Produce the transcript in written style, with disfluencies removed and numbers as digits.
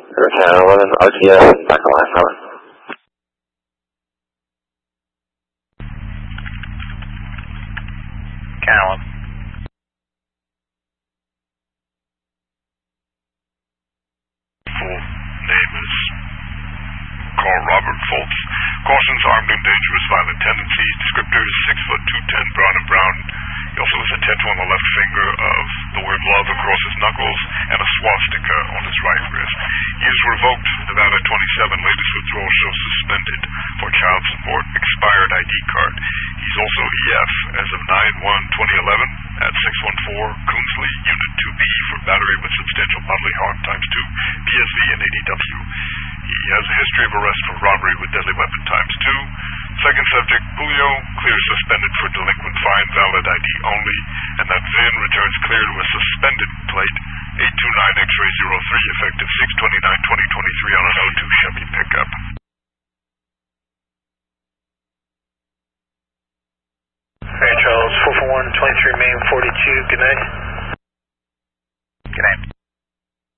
Channel 11, RTS, back on line, over. Channel 11. Full name is Carl Robert Foltz. Cautions: armed and dangerous, violent tendencies. Descriptors: 6'2", 10", brown and brown. He also has a tattoo on the left finger of the word love across his knuckles and a swastika on his right wrist. He is revoked. Nevada 27. Latest withdrawal shows suspended for child support. Expired ID card. He's also EF as of 9/1/2011 at 614 Coonsley, Unit 2B for battery with substantial bodily harm ×2, PSV and ADW. He has a history of arrest for robbery with deadly weapon ×2. Second subject, Julio, clears suspended for delinquent fine, valid ID only, and that VIN returns clear to a suspended plate, 829 X-ray 03, effective 6/29/2023 on an 02 Chevy pickup. Hey Charles, 441 23 Main 42, good night. Good night.